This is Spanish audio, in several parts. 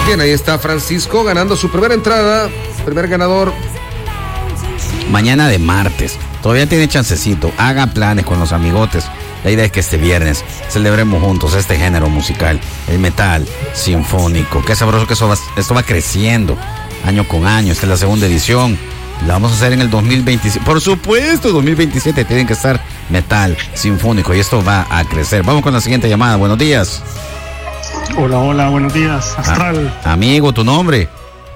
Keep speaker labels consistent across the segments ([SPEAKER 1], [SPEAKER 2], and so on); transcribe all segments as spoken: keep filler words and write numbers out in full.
[SPEAKER 1] Bien, ahí está Francisco ganando su primera entrada, primer ganador.
[SPEAKER 2] Mañana de martes, todavía tiene chancecito, haga planes con los amigotes. La idea es que este viernes celebremos juntos este género musical, el metal sinfónico. Qué sabroso que eso va, esto va creciendo año con año. Esta es la segunda edición. La vamos a hacer en el dos mil veintisiete. Por supuesto, dos mil veintisiete tienen que estar metal sinfónico y esto va a crecer. Vamos con la siguiente llamada. Buenos días.
[SPEAKER 3] Hola, hola, buenos días. Astral.
[SPEAKER 2] Ah, amigo, ¿tu nombre?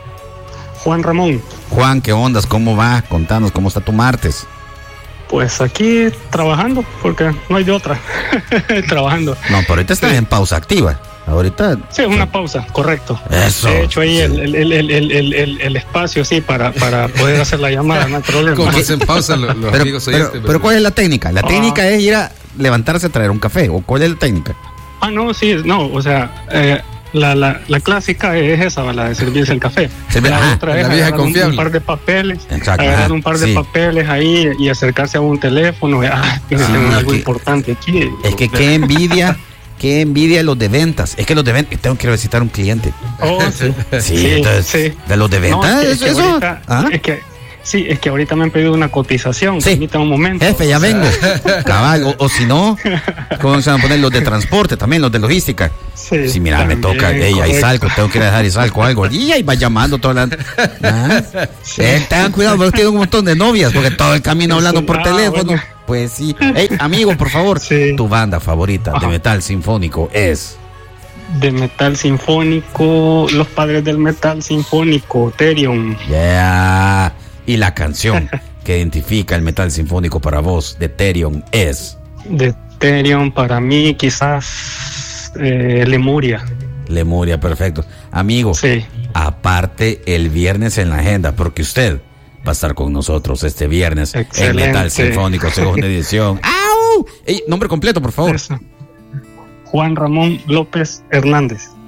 [SPEAKER 3] Juan Ramón.
[SPEAKER 2] Juan, ¿qué ondas? ¿Cómo va? Contanos, ¿cómo está tu martes?
[SPEAKER 3] Pues aquí trabajando, porque no hay de otra. Trabajando.
[SPEAKER 2] No, pero ahorita estás en pausa activa. Ahorita.
[SPEAKER 3] Sí, una pausa, correcto.
[SPEAKER 2] Eso.
[SPEAKER 3] He hecho ahí
[SPEAKER 2] sí.
[SPEAKER 3] el, el, el, el, el, el, el espacio, sí, para, para poder hacer la llamada, no hay problema.
[SPEAKER 1] ¿Cómo hacen pausa los, los
[SPEAKER 2] pero,
[SPEAKER 1] amigos
[SPEAKER 2] pero,
[SPEAKER 1] oyentes?
[SPEAKER 2] pero ¿cuál es la técnica? La
[SPEAKER 3] Ah.
[SPEAKER 2] técnica es ir a levantarse a traer un café. ¿O cuál es la técnica?
[SPEAKER 3] Ah, no, sí, no, o sea, eh, la, la, la clásica es esa, la de servirse el café.
[SPEAKER 2] Servir-
[SPEAKER 3] la
[SPEAKER 2] ajá,
[SPEAKER 3] otra es
[SPEAKER 1] la vieja
[SPEAKER 3] agarrar un,
[SPEAKER 1] confiable.
[SPEAKER 3] un par de papeles,
[SPEAKER 2] Exacto,
[SPEAKER 3] agarrar
[SPEAKER 2] ajá,
[SPEAKER 3] un par
[SPEAKER 2] sí.
[SPEAKER 3] de papeles ahí y acercarse a un teléfono. Ah, tiene
[SPEAKER 2] Sí,
[SPEAKER 3] algo
[SPEAKER 2] que-
[SPEAKER 3] importante aquí.
[SPEAKER 2] Es que qué envidia, qué envidia los de ventas. Es que los de ventas, tengo que visitar un cliente.
[SPEAKER 3] Oh, sí.
[SPEAKER 2] Sí, entonces,
[SPEAKER 3] sí.
[SPEAKER 2] de los de
[SPEAKER 3] No,
[SPEAKER 2] ventas,
[SPEAKER 3] es que, es que
[SPEAKER 2] eso.
[SPEAKER 3] ahorita-
[SPEAKER 2] ¿Ah?
[SPEAKER 3] es que, sí, es que ahorita me han pedido una cotización.
[SPEAKER 2] Sí.
[SPEAKER 3] Permítame un momento.
[SPEAKER 2] Jefe, ya vengo. Cabal, o, o si no, ¿cómo se van a poner los de transporte también, los de logística?
[SPEAKER 3] Sí,
[SPEAKER 2] Si mira, me
[SPEAKER 3] también,
[SPEAKER 2] toca, ey, ahí
[SPEAKER 3] correcto.
[SPEAKER 2] salgo, tengo que ir a dejar y salgo algo. Y ahí va llamando toda la. ¿Ah? Eh, tengan cuidado, porque tiene un montón de novias, porque todo el camino hablando por
[SPEAKER 3] Ah,
[SPEAKER 2] teléfono.
[SPEAKER 3] bueno.
[SPEAKER 2] Pues sí. Ey, amigo, por favor,
[SPEAKER 3] Sí.
[SPEAKER 2] tu banda favorita de
[SPEAKER 3] Ajá.
[SPEAKER 2] metal sinfónico es.
[SPEAKER 3] De metal sinfónico, los padres del metal sinfónico, Therion.
[SPEAKER 2] Yeah. Y la canción que identifica el metal sinfónico para vos de Therion es.
[SPEAKER 3] De Therion, para mí, quizás eh, Lemuria.
[SPEAKER 2] Lemuria, perfecto. Amigo,
[SPEAKER 3] Sí.
[SPEAKER 2] aparte el viernes en la agenda, porque usted va a estar con nosotros este viernes en
[SPEAKER 3] Excelente.
[SPEAKER 2] Metal Sinfónico, segunda edición. ¡Au! Ey, nombre completo, por favor.
[SPEAKER 3] Eso. Juan Ramón López Hernández.